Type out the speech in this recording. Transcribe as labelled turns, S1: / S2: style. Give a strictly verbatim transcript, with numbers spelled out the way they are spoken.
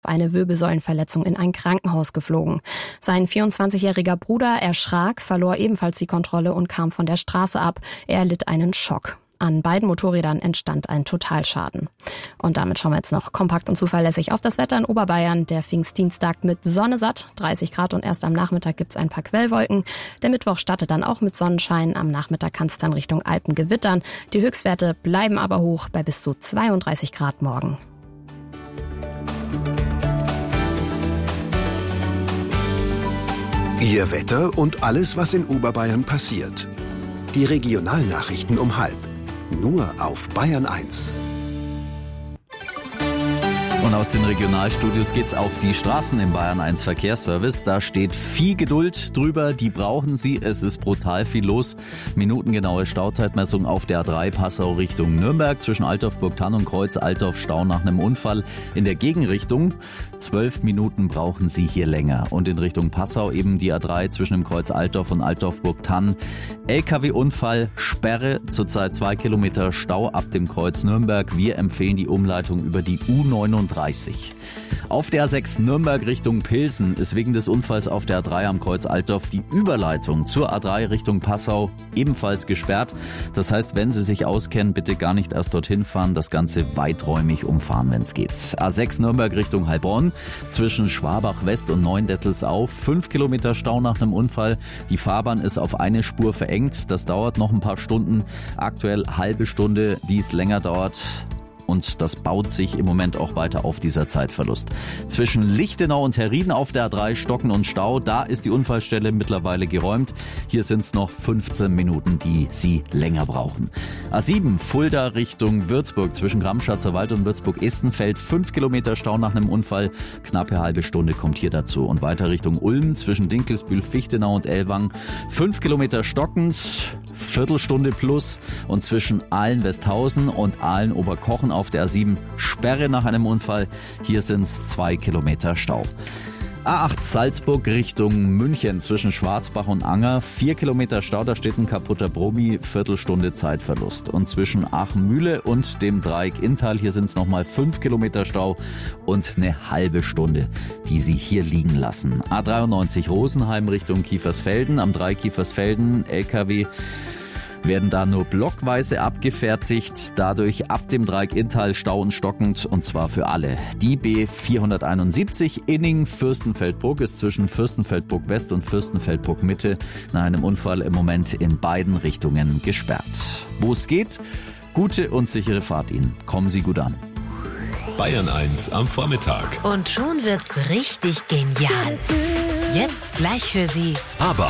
S1: eine Wirbelsäulenverletzung in ein Krankenhaus geflogen. Sein vierundzwanzigjähriger Bruder erschrak, verlor ebenfalls die Kontrolle und kam von der Straße ab. Er litt einen Schock. An beiden Motorrädern entstand ein Totalschaden. Und damit schauen wir jetzt noch kompakt und zuverlässig auf das Wetter in Oberbayern. Der Pfingstdienstag mit Sonne satt, dreißig Grad und erst am Nachmittag gibt's ein paar Quellwolken. Der Mittwoch startet dann auch mit Sonnenschein. Am Nachmittag kann es dann Richtung Alpen gewittern. Die Höchstwerte bleiben aber hoch bei bis zu zweiunddreißig Grad morgen.
S2: Ihr Wetter und alles, was in Oberbayern passiert. Die Regionalnachrichten um halb. Nur auf Bayern eins.
S3: Und aus den Regionalstudios geht's auf die Straßen im Bayern eins Verkehrsservice. Da steht viel Geduld drüber, die brauchen Sie. Es ist brutal viel los. Minutengenaue Stauzeitmessung auf der A drei Passau Richtung Nürnberg zwischen Altdorf-Burgthann und Kreuz Altdorf Stau nach einem Unfall in der Gegenrichtung. Zwölf Minuten brauchen Sie hier länger. Und in Richtung Passau eben die A drei zwischen dem Kreuz Altdorf und Altdorf-Burgthann. L K W-Unfall, Sperre, zurzeit zwei Kilometer Stau ab dem Kreuz Nürnberg. Wir empfehlen die Umleitung über die U neununddreißig. Auf der A sechs Nürnberg Richtung Pilsen ist wegen des Unfalls auf der A drei am Kreuz Altdorf die Überleitung zur A drei Richtung Passau ebenfalls gesperrt. Das heißt, wenn Sie sich auskennen, bitte gar nicht erst dorthin fahren, das Ganze weiträumig umfahren, wenn es geht. A sechs Nürnberg Richtung Heilbronn zwischen Schwabach West und Neuendettelsau. Fünf Kilometer Stau nach einem Unfall. Die Fahrbahn ist auf eine Spur verengt. Das dauert noch ein paar Stunden. Aktuell halbe Stunde, die es länger dauert. Und das baut sich im Moment auch weiter auf, dieser Zeitverlust. Zwischen Lichtenau und Herrieden auf der A drei Stocken und Stau, da ist die Unfallstelle mittlerweile geräumt. Hier sind es noch fünfzehn Minuten, die Sie länger brauchen. A sieben Fulda Richtung Würzburg zwischen Gramschatzer Wald und Würzburg-Estenfeld. Fünf Kilometer Stau nach einem Unfall. Knappe halbe Stunde kommt hier dazu. Und weiter Richtung Ulm zwischen Dinkelsbühl, Fichtenau und Ellwang. Fünf Kilometer stockend. Viertelstunde plus. Und zwischen Ahlen-Westhausen und Ahlen-Oberkochen auf der A sieben Sperre nach einem Unfall. Hier sind es zwei Kilometer Stau. A acht Salzburg Richtung München zwischen Schwarzbach und Anger. Vier Kilometer Stau, da steht ein kaputter Bromi. Viertelstunde Zeitverlust. Und zwischen Aachen-Mühle und dem Dreieck Inntal, hier sind es nochmal fünf Kilometer Stau und eine halbe Stunde, die Sie hier liegen lassen. A dreiundneunzig Rosenheim Richtung Kiefersfelden. Am Dreieck Kiefersfelden L K W werden da nur blockweise abgefertigt. Dadurch ab dem Dreieck Inntal Stau und stockend, und zwar für alle. Die B vierhunderteinundsiebzig Inning-Fürstenfeldbruck ist zwischen Fürstenfeldbruck West und Fürstenfeldbruck Mitte nach einem Unfall im Moment in beiden Richtungen gesperrt. Wo es geht, gute und sichere Fahrt Ihnen. Kommen Sie gut an.
S4: Bayern eins am Vormittag.
S5: Und schon wird's richtig genial. Jetzt gleich für Sie.
S4: Aber